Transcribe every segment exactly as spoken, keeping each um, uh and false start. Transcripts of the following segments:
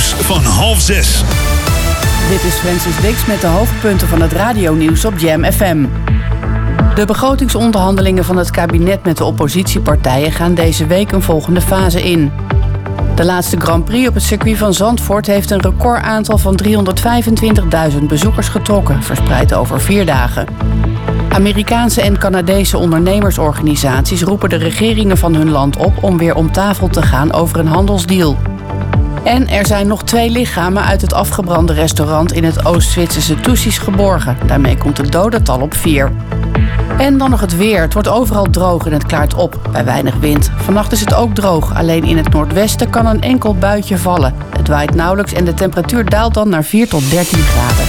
Nieuws van half zes. Dit is Francis Dix met de hoofdpunten van het radionieuws op Jam F M. De begrotingsonderhandelingen van het kabinet met de oppositiepartijen gaan deze week een volgende fase in. De laatste Grand Prix op het circuit van Zandvoort heeft een recordaantal van driehonderdvijfentwintigduizend bezoekers getrokken, verspreid over vier dagen. Amerikaanse en Canadese ondernemersorganisaties roepen de regeringen van hun land op om weer om tafel te gaan over een handelsdeal. En er zijn nog twee lichamen uit het afgebrande restaurant in het Oost-Zwitserse Tussies geborgen. Daarmee komt het dodental op vier. En dan nog het weer. Het wordt overal droog en het klaart op, bij weinig wind. Vannacht is het ook droog. Alleen in het noordwesten kan een enkel buitje vallen. Het waait nauwelijks en de temperatuur daalt dan naar vier tot dertien graden.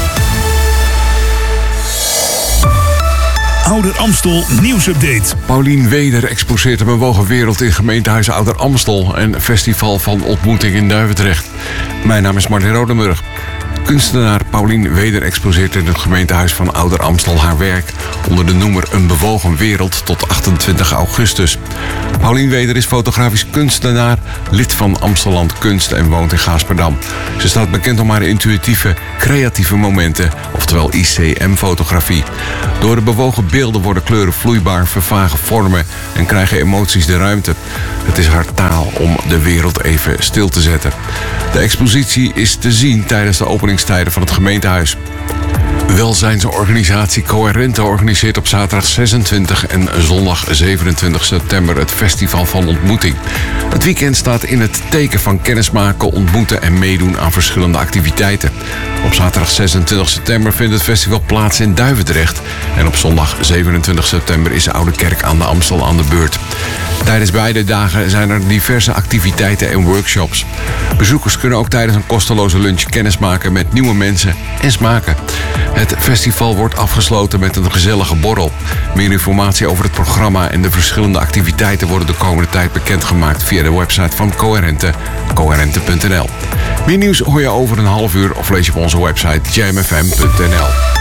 Ouder Amstel nieuwsupdate. Paulien Weder exposeert een bewogen wereld in gemeentehuis Ouder Amstel en festival van ontmoeting in Duivendrecht. Mijn naam is Martin Rodenburg. Kunstenaar Paulien Weder exposeert in het gemeentehuis van Ouder Amstel haar werk onder de noemer Een bewogen wereld tot achtentwintig augustus. Paulien Weder is fotografisch kunstenaar, lid van Amstelland Kunst en woont in Gaasperdam. Ze staat bekend om haar intuïtieve, creatieve momenten, oftewel I C M-fotografie. Door de bewogen beelden worden kleuren vloeibaar, vervagen vormen en krijgen emoties de ruimte. Het is haar taal om de wereld even stil te zetten. De expositie is te zien tijdens de openingstijden van het gemeentehuis. Welzijnsorganisatie Coherente organiseert op zaterdag zesentwintig en zondag zevenentwintig september het Festival van Ontmoeting. Het weekend staat in het teken van kennismaken, ontmoeten en meedoen aan verschillende activiteiten. Op zaterdag zesentwintig september vindt het festival plaats in Duivendrecht. En op zondag zevenentwintig september is de Oude Kerk aan de Amstel aan de beurt. Tijdens beide dagen zijn er diverse activiteiten en workshops. Bezoekers kunnen ook tijdens een kosteloze lunch kennismaken met nieuwe mensen en smaken. Het festival wordt afgesloten met een gezellige borrel. Meer informatie over het programma en de verschillende activiteiten worden de komende tijd bekendgemaakt via de website van Coherente, coherente punt n l. Meer nieuws hoor je over een half uur of lees je op onze website jam f m punt n l.